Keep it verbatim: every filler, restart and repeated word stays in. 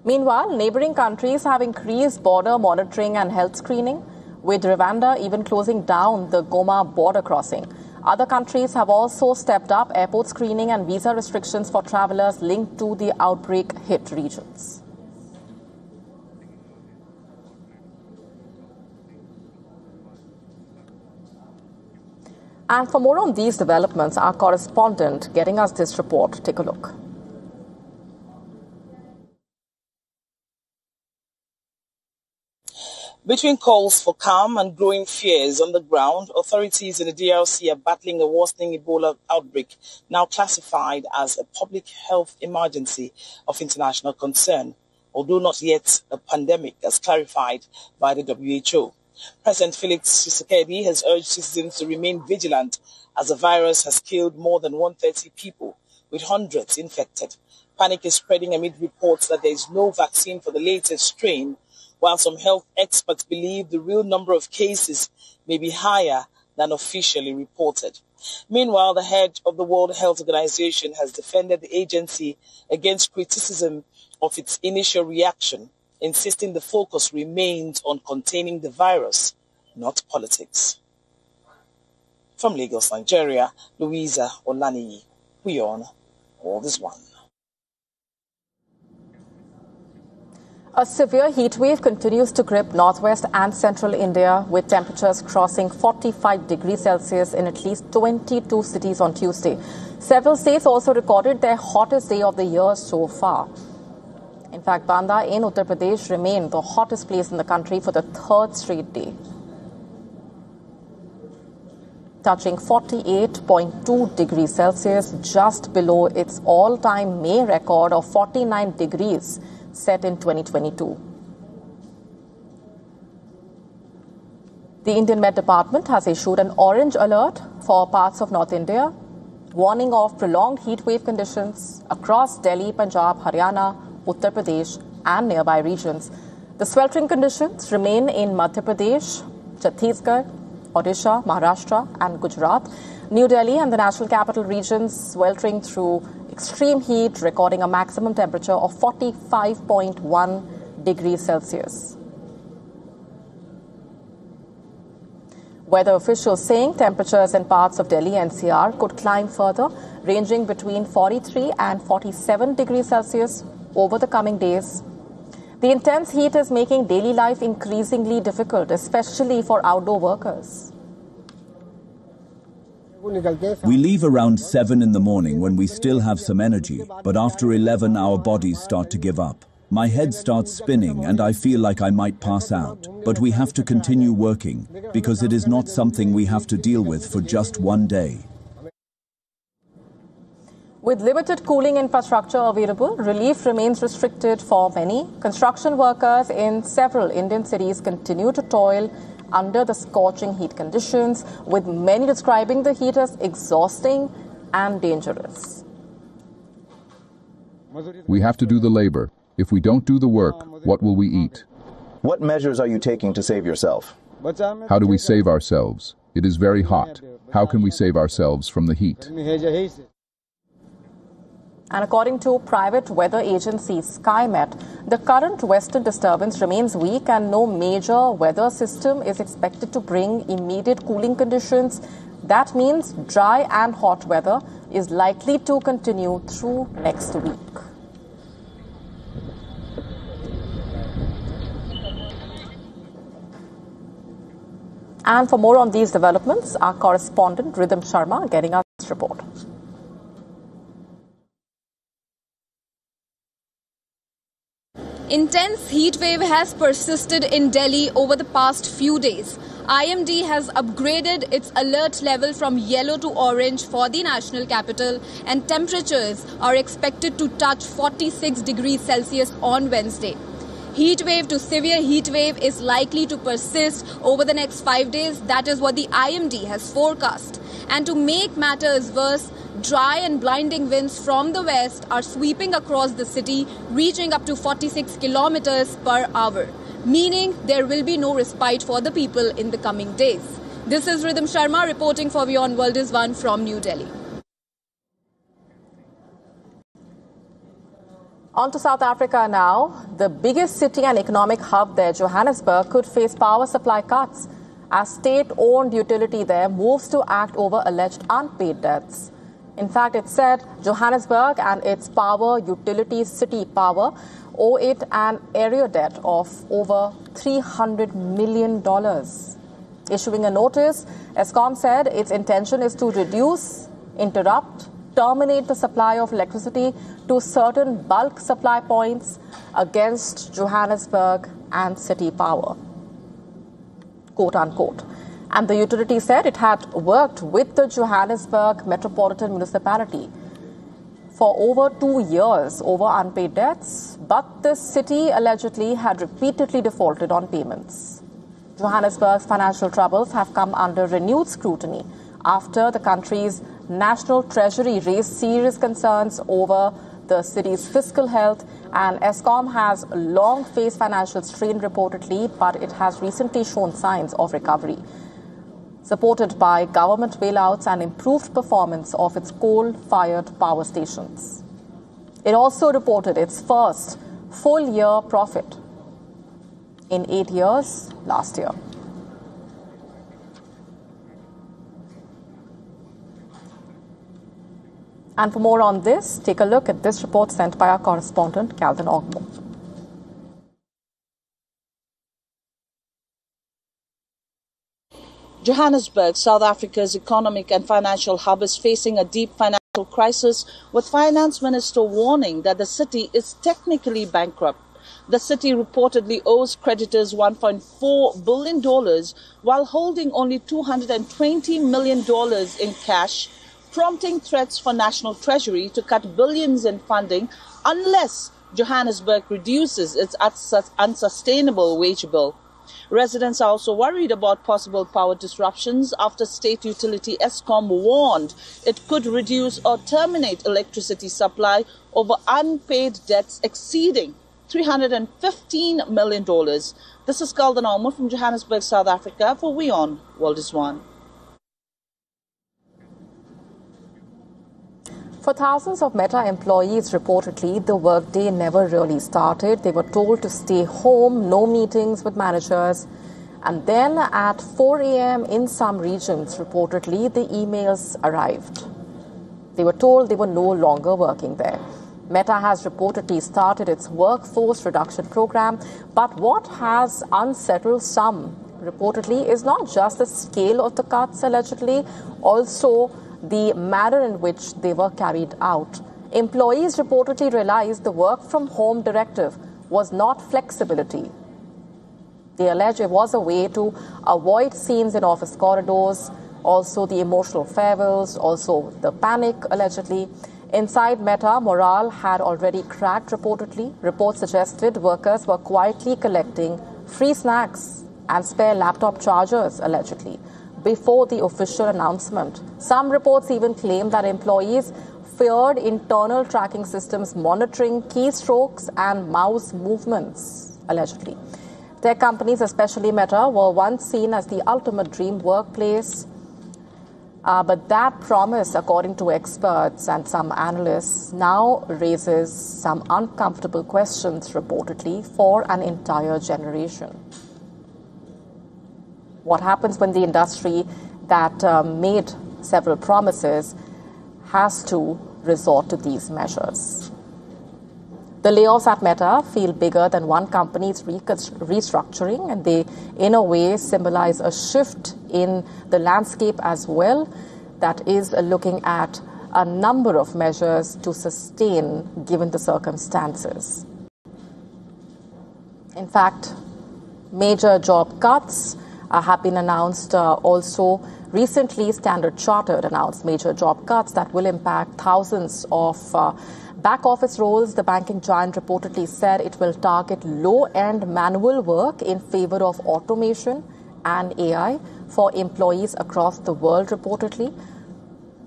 Meanwhile, neighbouring countries have increased border monitoring and health screening, with Rwanda even closing down the Goma border crossing. Other countries have also stepped up airport screening and visa restrictions for travellers linked to the outbreak-hit regions. And for more on these developments, our correspondent getting us this report. Take a look. Between calls for calm and growing fears on the ground, authorities in the D R C are battling a worsening Ebola outbreak, now classified as a public health emergency of international concern, although not yet a pandemic, as clarified by the W H O. President Felix Tshisekedi has urged citizens to remain vigilant as the virus has killed more than one hundred thirty people, with hundreds infected. Panic is spreading amid reports that there is no vaccine for the latest strain, while some health experts believe the real number of cases may be higher than officially reported. Meanwhile, the head of the World Health Organization has defended the agency against criticism of its initial reaction, insisting the focus remains on containing the virus, not politics. From Lagos, Nigeria, Louisa Olaniyi, we on All This One. A severe heat wave continues to grip northwest and central India, with temperatures crossing forty-five degrees Celsius in at least twenty-two cities on Tuesday. Several states also recorded their hottest day of the year so far. In fact, Banda in Uttar Pradesh remained the hottest place in the country for the third straight day, touching forty-eight point two degrees Celsius, just below its all-time May record of forty-nine degrees set in twenty twenty-two. The Indian Met Department has issued an orange alert for parts of North India, warning of prolonged heat wave conditions across Delhi, Punjab, Haryana, Uttar Pradesh and nearby regions. The sweltering conditions remain in Madhya Pradesh, Chhattisgarh, Odisha, Maharashtra and Gujarat. New Delhi and the National Capital Regions sweltering through extreme heat, recording a maximum temperature of forty-five point one degrees Celsius. Weather officials saying temperatures in parts of Delhi N C R could climb further, ranging between forty-three and forty-seven degrees Celsius over the coming days. The intense heat is making daily life increasingly difficult, especially for outdoor workers. We leave around seven in the morning when we still have some energy, but after eleven our bodies start to give up. My head starts spinning and I feel like I might pass out, but we have to continue working because it is not something we have to deal with for just one day. With limited cooling infrastructure available, relief remains restricted for many. Construction workers in several Indian cities continue to toil under the scorching heat conditions, with many describing the heat as exhausting and dangerous. We have to do the labor. If we don't do the work, what will we eat? What measures are you taking to save yourself? How do we save ourselves? It is very hot. How can we save ourselves from the heat? And according to private weather agency SkyMet, the current western disturbance remains weak and no major weather system is expected to bring immediate cooling conditions. That means dry and hot weather is likely to continue through next week. And for more on these developments, our correspondent Ridham Sharma getting us this report. Intense heat wave has persisted in Delhi over the past few days. I M D has upgraded its alert level from yellow to orange for the national capital, and temperatures are expected to touch forty-six degrees Celsius on Wednesday. Heat wave to severe heat wave is likely to persist over the next five days. That is what the I M D has forecast. And to make matters worse, dry and blinding winds from the west are sweeping across the city, reaching up to forty-six kilometers per hour, meaning there will be no respite for the people in the coming days. This is Ridham Sharma reporting for Beyond World is One from New Delhi. On to South Africa now. The biggest city and economic hub there, Johannesburg, could face power supply cuts as state-owned utility there moves to act over alleged unpaid debts. In fact, it said Johannesburg and its power utility City Power owe it an area debt of over three hundred million dollars. Issuing a notice, Eskom said its intention is to reduce, interrupt, terminate the supply of electricity to certain bulk supply points against Johannesburg and City Power, quote unquote. And the utility said it had worked with the Johannesburg Metropolitan Municipality for over two years over unpaid debts, but the city allegedly had repeatedly defaulted on payments. Johannesburg's financial troubles have come under renewed scrutiny after the country's National Treasury raised serious concerns over the city's fiscal health, and Eskom has long faced financial strain reportedly, but it has recently shown signs of recovery, supported by government bailouts and improved performance of its coal-fired power stations. It also reported its first full-year profit in eight years last year. And for more on this, take a look at this report sent by our correspondent, Calvin Ogmo. Johannesburg, South Africa's economic and financial hub, is facing a deep financial crisis, with Finance Minister warning that the city is technically bankrupt. The city reportedly owes creditors one point four billion dollars while holding only two hundred twenty million dollars in cash, prompting threats for National Treasury to cut billions in funding unless Johannesburg reduces its unsustainable wage bill. Residents are also worried about possible power disruptions after state utility Eskom warned it could reduce or terminate electricity supply over unpaid debts exceeding three hundred fifteen million dollars. This is Calvin Ogmo from Johannesburg, South Africa for WION World is One. For thousands of Meta employees, reportedly, the workday never really started. They were told to stay home, no meetings with managers. And then at four a.m. in some regions, reportedly, the emails arrived. They were told they were no longer working there. Meta has reportedly started its workforce reduction program. But what has unsettled some, reportedly, is not just the scale of the cuts, allegedly, also the manner in which they were carried out. Employees reportedly realized the work-from-home directive was not flexibility. They allege it was a way to avoid scenes in office corridors, also the emotional farewells, also the panic, allegedly. Inside Meta, morale had already cracked, reportedly. Reports suggested workers were quietly collecting free snacks and spare laptop chargers, allegedly, before the official announcement. Some reports even claim that employees feared internal tracking systems monitoring keystrokes and mouse movements, allegedly. Tech companies, especially Meta, were once seen as the ultimate dream workplace. Uh, but that promise, according to experts and some analysts, now raises some uncomfortable questions, reportedly, for an entire generation. What happens when the industry that uh, made several promises has to resort to these measures? The layoffs at Meta feel bigger than one company's restructuring, and they, in a way, symbolize a shift in the landscape as well that is looking at a number of measures to sustain given the circumstances. In fact, major job cuts uh, have been announced uh, also. Recently, Standard Chartered announced major job cuts that will impact thousands of uh, back office roles. The banking giant reportedly said it will target low-end manual work in favor of automation and A I for employees across the world, reportedly.